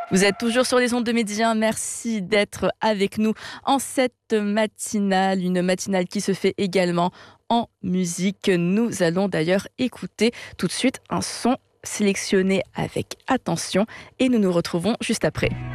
Vous êtes toujours sur les ondes de Médien. Merci d'être avec nous en cette matinale, une matinale qui se fait également en musique. Nous allons d'ailleurs écouter tout de suite un son sélectionné avec attention et nous nous retrouvons juste après.